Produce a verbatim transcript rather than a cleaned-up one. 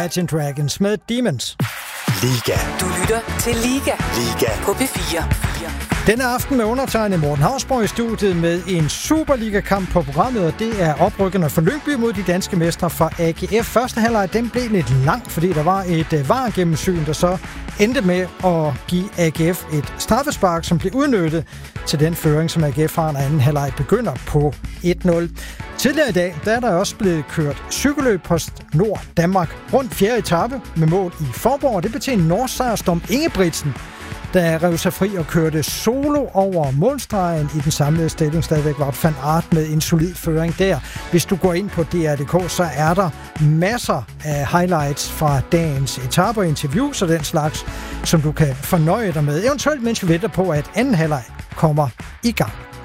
Imagine Dragons med Demons. Liga. Du lytter til Liga. Liga. På P fire. Denne aften med undertegnet Morten Hausborg i studiet med en Superliga-kamp på programmet, og det er oprykkerne for Lyngby mod de danske mestre fra A G F. Første halvleg, den blev lidt lang, fordi der var et VAR-gennemsyn, der så endte med at give A G F et straffespark, som blev udnyttet til den føring, som A G F har, når anden halvleg begynder på et nul. Tidligere i dag, der er der også blevet kørt cykelløb på Nord Danmark rundt fjerde etape med mål i Forborg. Det betød en nordsejrstorm Ingebrigtsen, der rev sig fri og kørte solo over målstregen i den samlede stilling. Stadigvæk var Van Aert med en solid føring der. Hvis du går ind på D R punktum D K, så er der masser af highlights fra dagens etaper, interviews og den slags, som du kan fornøje dig med. Eventuelt mens vi venter på, at anden halvleg kommer i gang.